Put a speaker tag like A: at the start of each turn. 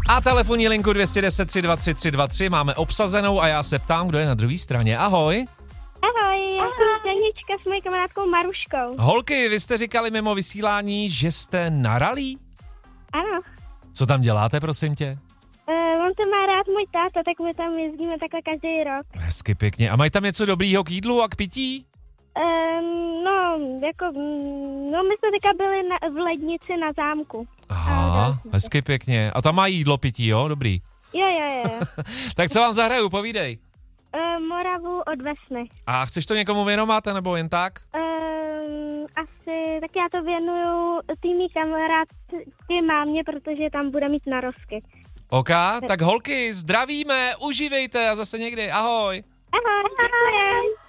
A: A telefonní linku 210 323 323 máme obsazenou a já se ptám, kdo je na druhé straně. Ahoj.
B: Ahoj, já jsem Janička s mojí kamarádkou Maruškou.
A: Holky, vy jste říkali mimo vysílání, že jste na rally?
B: Ano.
A: Co tam děláte, prosím tě?
B: On to má rád můj táta, tak my tam jezdíme takhle každý rok.
A: Hezky pěkně. A mají tam něco dobrýho k jídlu a k pití?
B: My jsme teďka byli v lednici na zámku.
A: Aha, hezky pěkně. A tam má jídlo, pití, jo? Dobrý.
B: Jo.
A: Tak co vám zahraju, povídej.
B: Moravu od Vesny.
A: A chceš to někomu věnovat, nebo jen tak?
B: Tak já to věnuju tými kamarádky mámě, protože tam bude mít narozky.
A: OK, tak holky, zdravíme, užívejte a zase někdy, ahoj.
B: Ahoj.